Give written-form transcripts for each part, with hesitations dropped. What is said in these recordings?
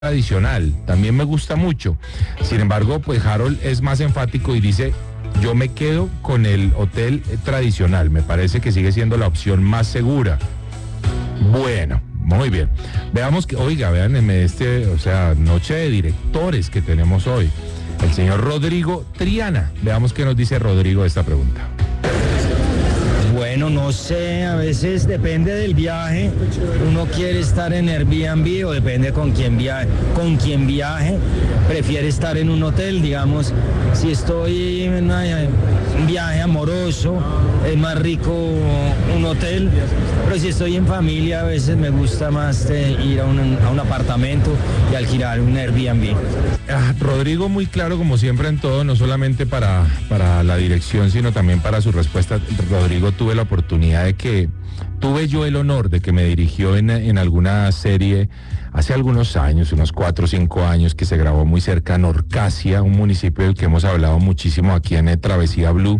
tradicional, también me gusta mucho. Sin embargo, pues Harold es más enfático y dice, yo me quedo con el hotel tradicional, me parece que sigue siendo la opción más segura. Bueno, muy bien. Veamos que, oiga, vean noche de directores que tenemos hoy. El señor Rodrigo Triana. Veamos qué nos dice Rodrigo de esta pregunta. Bueno, no sé, a veces depende del viaje. Uno quiere estar en Airbnb o depende con quién viaje. Con quien viaje, prefiere estar en un hotel, digamos. Si estoy en un viaje amoroso, es más rico un hotel. Pero si estoy en familia, a veces me gusta más ir a un apartamento y alquilar un Airbnb. Rodrigo muy claro como siempre en todo, no solamente para la dirección, sino también para su respuesta. Rodrigo, tuve yo el honor de que me dirigió en alguna serie hace algunos años, unos 4 o 5 años, que se grabó muy cerca en Orcasia, un municipio del que hemos hablado muchísimo aquí en Travesía Blue.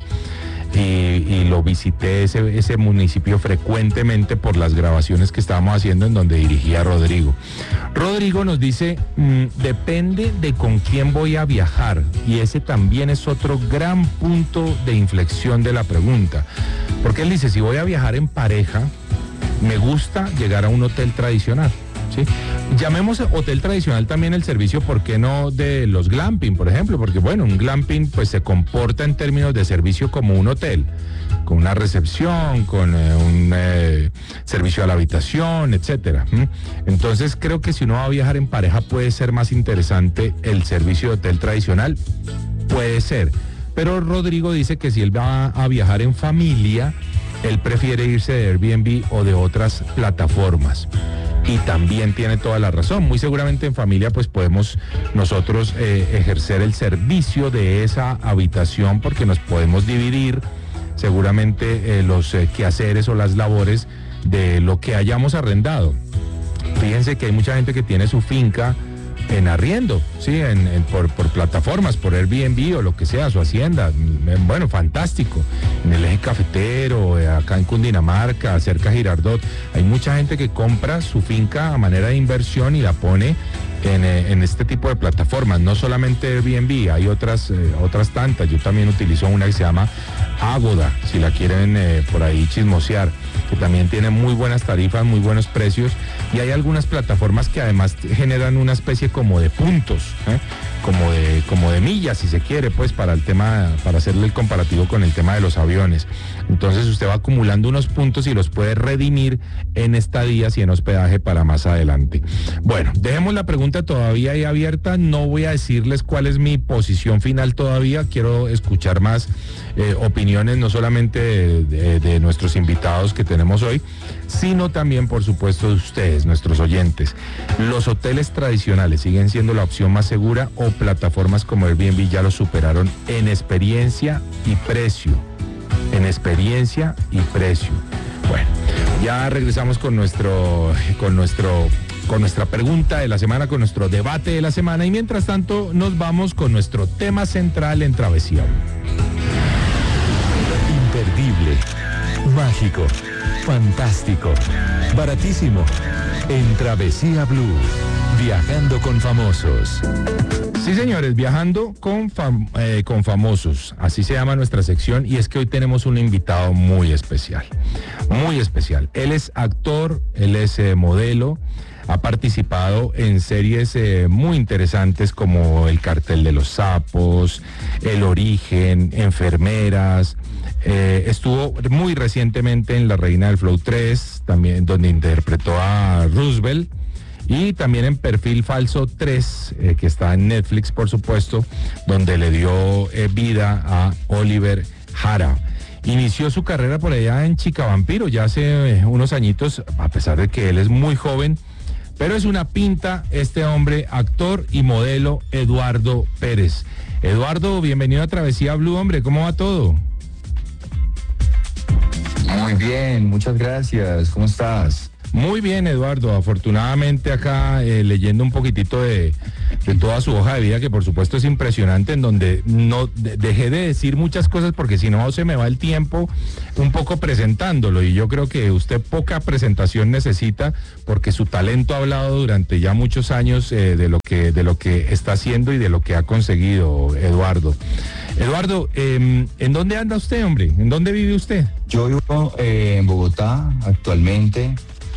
Y lo visité ese municipio frecuentemente por las grabaciones que estábamos haciendo en donde dirigía Rodrigo. Rodrigo nos dice, depende de con quién voy a viajar, y ese también es otro gran punto de inflexión de la pregunta, porque él dice, si voy a viajar en pareja, me gusta llegar a un hotel tradicional. ¿Sí? Llamemos hotel tradicional también el servicio, ¿por qué no?, de los glamping, por ejemplo, porque bueno, un glamping pues se comporta en términos de servicio como un hotel, con una recepción, con un servicio a la habitación, etcétera. Entonces creo que si uno va a viajar en pareja puede ser más interesante el servicio de hotel tradicional, puede ser, pero Rodrigo dice que si él va a viajar en familia, él prefiere irse de Airbnb o de otras plataformas. Y también tiene toda la razón. Muy seguramente en familia pues podemos nosotros ejercer el servicio de esa habitación, porque nos podemos dividir seguramente los quehaceres o las labores de lo que hayamos arrendado. Fíjense que hay mucha gente que tiene su finca en arriendo, ¿sí? Por plataformas, por Airbnb o lo que sea, su hacienda. Bueno, fantástico. En el eje cafetero, acá en Cundinamarca, cerca de Girardot, hay mucha gente que compra su finca a manera de inversión y la pone en este tipo de plataformas. No solamente Airbnb, hay otras tantas. Yo también utilizo una que se llama Agoda, si la quieren por ahí chismosear, que también tiene muy buenas tarifas, muy buenos precios, y hay algunas plataformas que además generan una especie como de puntos, como de millas, si se quiere, pues para hacerle el comparativo con el tema de los aviones. Entonces usted va acumulando unos puntos y los puede redimir en estadías y en hospedaje para más adelante. Bueno, dejemos la pregunta todavía ahí abierta, no voy a decirles cuál es mi posición final todavía, quiero escuchar más opiniones, no solamente de nuestros invitados que tenemos hoy, sino también, por supuesto, de ustedes, nuestros oyentes. ¿Los hoteles tradicionales siguen siendo la opción más segura o plataformas como Airbnb ya lo superaron en experiencia y precio? En experiencia y precio. Bueno, ya regresamos con nuestra pregunta de la semana, con nuestro debate de la semana, y mientras tanto nos vamos con nuestro tema central en Travesía. Imperdible, mágico, fantástico, baratísimo. En Travesía Blue, viajando con famosos. Sí, señores, viajando con famosos, así se llama nuestra sección, y es que hoy tenemos un invitado muy especial, muy especial. Él es actor, él es modelo, ha participado en series muy interesantes como El Cartel de los Sapos, El Origen, Enfermeras. Estuvo muy recientemente en La Reina del Flow 3, también donde interpretó a Roosevelt, y también en Perfil Falso 3, que está en Netflix, por supuesto, donde le dio vida a Oliver Jara. Inició su carrera por allá en Chica Vampiro, ya hace unos añitos, a pesar de que él es muy joven, pero es una pinta este hombre, actor y modelo Eduardo Pérez. Eduardo, bienvenido a Travesía Blue, hombre, ¿cómo va todo? Muy bien, muchas gracias, ¿cómo estás? Muy bien, Eduardo. Afortunadamente acá leyendo un poquitito de toda su hoja de vida, que por supuesto es impresionante, en donde no dejé de decir muchas cosas porque si no se me va el tiempo un poco presentándolo, y yo creo que usted poca presentación necesita porque su talento ha hablado durante ya muchos años de lo que está haciendo y de lo que ha conseguido, Eduardo. Eduardo, ¿en dónde anda usted, hombre? ¿En dónde vive usted? Yo vivo en Bogotá actualmente,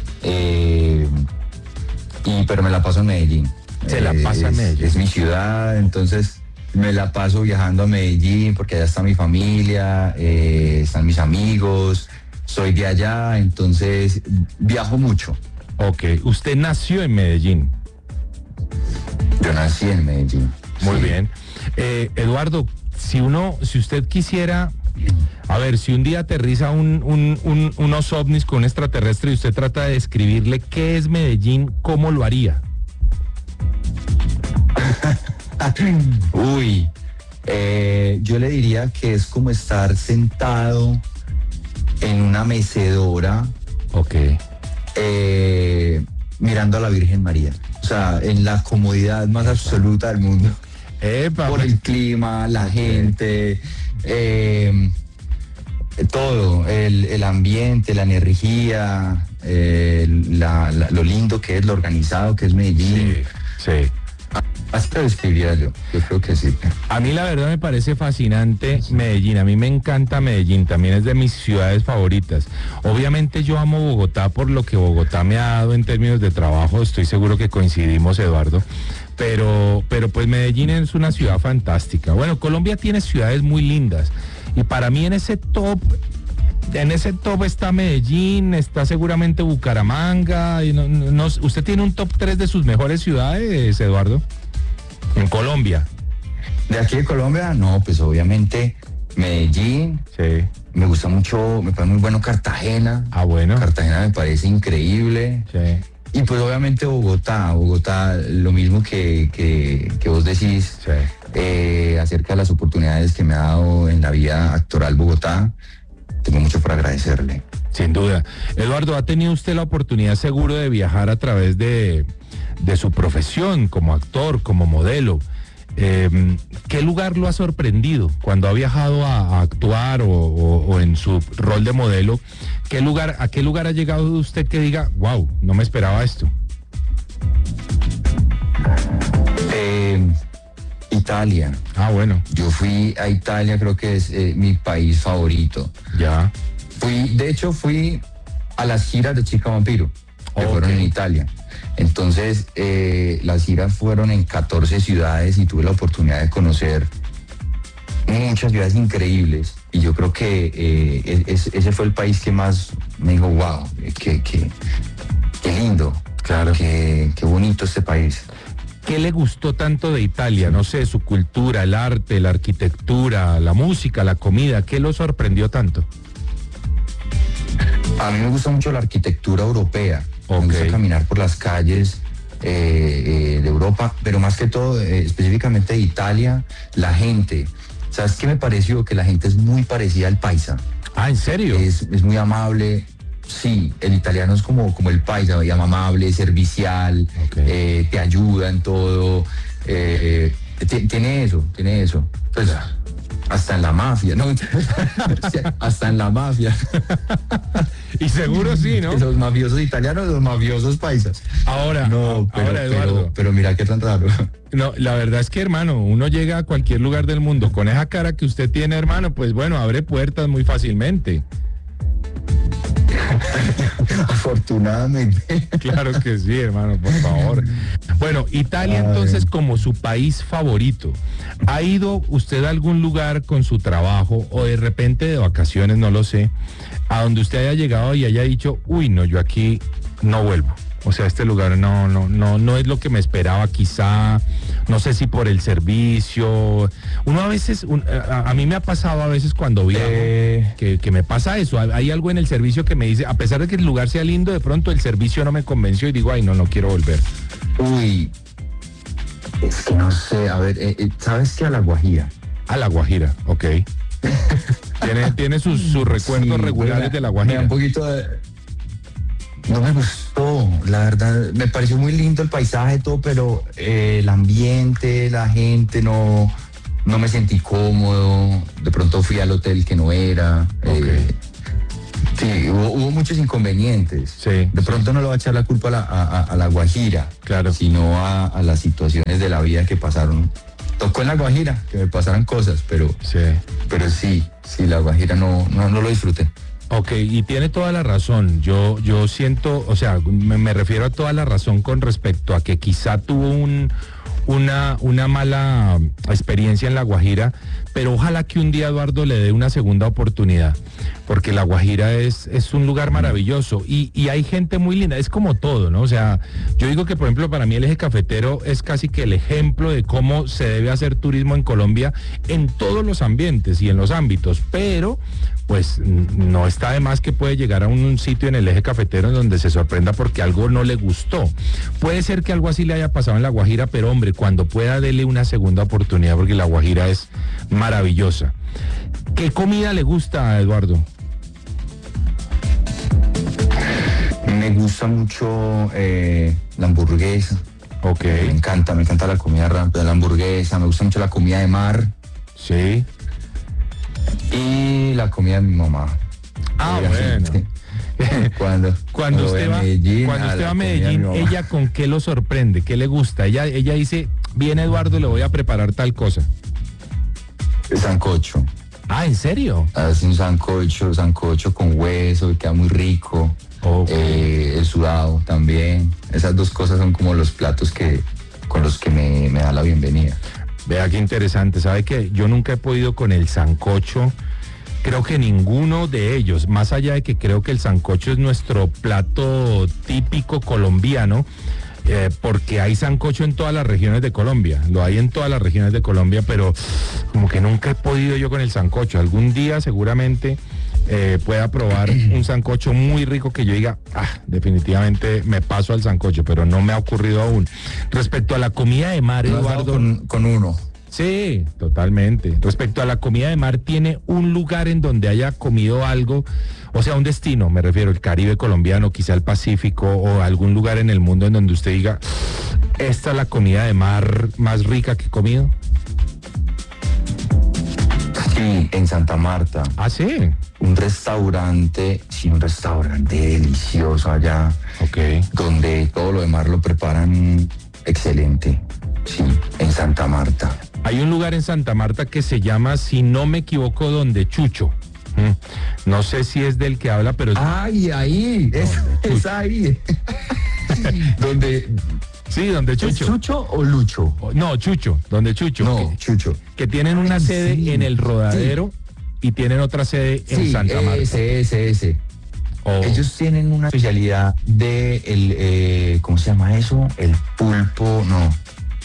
pero me la paso en Medellín. Se la pasa en Medellín. Es mi ciudad, entonces me la paso viajando a Medellín porque allá está mi familia, están mis amigos, soy de allá, entonces viajo mucho. Ok, usted nació en Medellín. Yo nací en Medellín. Muy sí. bien. Eduardo, si usted quisiera, a ver, si un día aterriza unos ovnis con un extraterrestre y usted trata de describirle qué es Medellín, ¿cómo lo haría? Uy, yo le diría que es como estar sentado en una mecedora, Ok. mirando a la Virgen María. O sea, en la comodidad más absoluta del mundo. Epa. Por el clima, la gente, todo, el ambiente, la energía, lo lindo que es, lo organizado que es Medellín. Sí. Así lo describiría yo creo que sí. A mí la verdad me parece fascinante Medellín, a mí me encanta Medellín, también es de mis ciudades favoritas. Obviamente yo amo Bogotá por lo que Bogotá me ha dado en términos de trabajo, estoy seguro que coincidimos, Eduardo, pero pues Medellín es una ciudad fantástica. Bueno, Colombia tiene ciudades muy lindas y para mí en ese top está Medellín, está seguramente Bucaramanga. Y ¿usted tiene un top 3 de sus mejores ciudades, Eduardo? En Colombia. De aquí de Colombia, no, pues obviamente Medellín. Sí. Me gusta mucho, me parece muy bueno Cartagena. Ah, bueno. Cartagena me parece increíble. Sí. Y pues obviamente Bogotá, lo mismo que vos decís acerca de las oportunidades que me ha dado en la vida actoral Bogotá. Tengo mucho por agradecerle. Sin duda. Eduardo, ¿ha tenido usted la oportunidad seguro de viajar a través de su profesión como actor, como modelo? ¿Qué lugar lo ha sorprendido cuando ha viajado a actuar o en su rol de modelo? ¿A qué lugar ha llegado usted que diga, wow, no me esperaba esto? Italia. Ah, bueno. Yo fui a Italia, creo que es mi país favorito. Ya. De hecho fui a las giras de Chica Vampiro, que fueron en Italia. Entonces, las giras fueron en 14 ciudades y tuve la oportunidad de conocer muchas ciudades increíbles. Y yo creo que ese fue el país que más me dijo, wow, qué lindo. Claro. Qué bonito este país. ¿Qué le gustó tanto de Italia? No sé, su cultura, el arte, la arquitectura, la música, la comida. ¿Qué lo sorprendió tanto? A mí me gusta mucho la arquitectura europea. Me gusta caminar por las calles de Europa, pero más que todo, específicamente de Italia, la gente. ¿Sabes qué me pareció? Que la gente es muy parecida al paisa. Ah, ¿en serio? Es muy amable. Sí, el italiano es como el paisa, amable, servicial, te ayuda en todo. Tiene eso. Pues, hasta en la mafia, ¿no? Hasta en la mafia. Y seguro sí, ¿no? Los mafiosos italianos, los mafiosos paisas. Ahora, Eduardo. Pero mira qué tan raro. No, la verdad es que, hermano, uno llega a cualquier lugar del mundo con esa cara que usted tiene, hermano, pues bueno, abre puertas muy fácilmente. Afortunadamente. Claro que sí, hermano, por favor. Bueno, Italia entonces como su país favorito. ¿Ha ido usted a algún lugar con su trabajo o de repente de vacaciones, no lo sé, a donde usted haya llegado y haya dicho, uy, no, yo aquí no vuelvo? O sea, este lugar no es lo que me esperaba, quizá, no sé si por el servicio. Uno a veces, a mí me ha pasado a veces cuando viajo, que me pasa eso. Hay algo en el servicio que me dice, a pesar de que el lugar sea lindo, de pronto el servicio no me convenció y digo, ay, no quiero volver. Uy, es que no sé, a ver, ¿sabes qué? A La Guajira. A La Guajira, ok. Tiene sus recuerdos regulares de La Guajira. Me da un poquito de... No me gustó, la verdad, me pareció muy lindo el paisaje, todo, pero el ambiente, la gente, no me sentí cómodo. De pronto fui al hotel que no era. Sí, hubo muchos inconvenientes. Sí, de pronto no le voy a echar la culpa a la Guajira, claro, sino a las situaciones de la vida que pasaron. Tocó en la Guajira que me pasaran cosas, pero sí, la Guajira no lo disfruté. Ok, y tiene toda la razón. Yo siento, o sea, me refiero a toda la razón con respecto a que quizá tuvo una mala experiencia en La Guajira, pero ojalá que un día Eduardo le dé una segunda oportunidad, porque La Guajira es un lugar maravilloso y hay gente muy linda, es como todo, ¿no? O sea, yo digo que, por ejemplo, para mí el eje cafetero es casi que el ejemplo de cómo se debe hacer turismo en Colombia en todos los ambientes y en los ámbitos, pero pues no está de más que puede llegar a un sitio en el eje cafetero en donde se sorprenda porque algo no le gustó. Puede ser que algo así le haya pasado en La Guajira, pero hombre, cuando pueda dele una segunda oportunidad porque La Guajira es maravillosa. ¿Qué comida le gusta a Eduardo? Me gusta mucho la hamburguesa. Ok. Me encanta la comida rápida, la hamburguesa, me gusta mucho la comida de mar. Sí. Y la comida de mi mamá. Ah, bueno. Cuando usted va a Medellín, ella ¿con qué lo sorprende? ¿Qué le gusta? Ella dice, bien Eduardo, le voy a preparar tal cosa. El sancocho. Ah, ¿en serio? Hace un sancocho con hueso y queda muy rico. Okay. El sudado también. Esas dos cosas son como los platos con los que me da la bienvenida. Vea qué interesante. ¿Sabe qué? Yo nunca he podido con el sancocho. Creo que ninguno de ellos, más allá de que creo que el sancocho es nuestro plato típico colombiano, porque hay sancocho en todas las regiones de Colombia, lo hay en todas las regiones de Colombia, pero como que nunca he podido yo con el sancocho. Algún día seguramente pueda probar un sancocho muy rico que yo diga, definitivamente me paso al sancocho, pero no me ha ocurrido aún. Respecto a la comida de mar, Eduardo... Con uno. Sí, totalmente. Respecto a la comida de mar, ¿tiene un lugar en donde haya comido algo? O sea, un destino, me refiero, el Caribe colombiano, quizá el Pacífico, o algún lugar en el mundo en donde usted diga, esta es la comida de mar más rica que he comido. Sí, en Santa Marta. Ah, sí. Un restaurante delicioso allá. Ok. Donde todo lo de mar lo preparan excelente. Sí, en Santa Marta. Hay un lugar en Santa Marta que se llama, si no me equivoco, Donde Chucho. No sé si es del que habla, pero... ¡Ay, ahí! Es ahí. Donde... Sí, Donde Chucho. ¿Es Chucho o Lucho? No, Chucho, Donde Chucho. No, Chucho. Que tienen una sede en el Rodadero y tienen otra sede en Santa Marta. Ese. Ellos tienen una especialidad de ¿cómo se llama eso? El pulpo, no,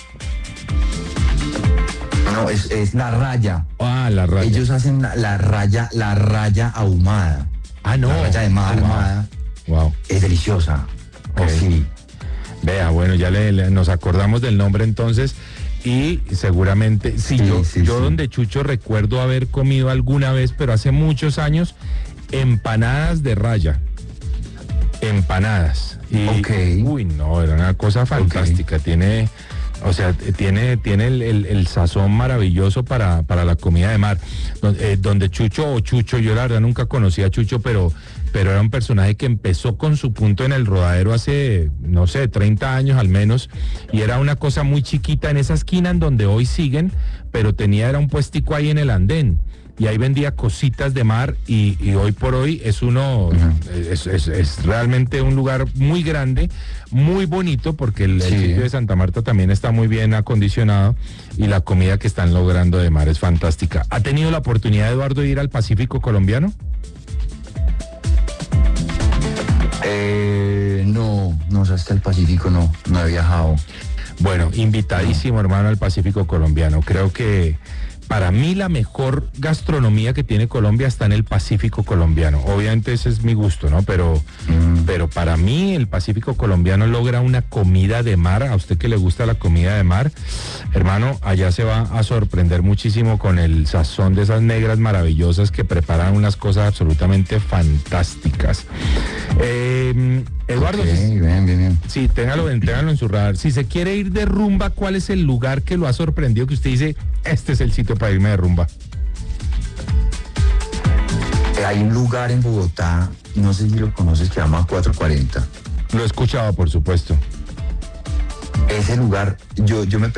es la raya. Ah, la raya. Ellos hacen la raya ahumada. Ah, no. La raya de mar ahumada. Wow. Es deliciosa. Okay. Sí. Vea, bueno, ya nos acordamos del nombre entonces y seguramente, yo Donde Chucho recuerdo haber comido alguna vez, pero hace muchos años, empanadas de raya. Empanadas. Y, uy, no, era una cosa fantástica. Tiene el sazón maravilloso para la comida de mar. Donde Chucho o Chucho, yo la verdad nunca conocí a Chucho, pero era un personaje que empezó con su punto en el Rodadero hace, no sé, 30 años al menos, y era una cosa muy chiquita en esa esquina en donde hoy siguen, pero era un puestico ahí en el andén. Y ahí vendía cositas de mar y hoy por hoy es es realmente un lugar muy grande, muy bonito, porque el sitio de Santa Marta también está muy bien acondicionado y la comida que están logrando de mar es fantástica. ¿Ha tenido la oportunidad, Eduardo, de ir al Pacífico colombiano? No, hasta el Pacífico no he viajado. Bueno, invitadísimo, hermano, al Pacífico colombiano. Creo que para mí la mejor gastronomía que tiene Colombia está en el Pacífico colombiano. Obviamente ese es mi gusto, ¿no? Pero para mí el Pacífico colombiano logra una comida de mar. A usted que le gusta la comida de mar, hermano, allá se va a sorprender muchísimo con el sazón de esas negras maravillosas que preparan unas cosas absolutamente fantásticas. Eduardo, Okay, bien. sí, téngalo en su radar. Si se quiere ir de rumba, ¿cuál es el lugar que lo ha sorprendido que usted dice, este es el sitio para irme de rumba? Hay un lugar en Bogotá, no sé si lo conoces, que se llama 440. Lo he escuchado, por supuesto. Ese lugar, yo me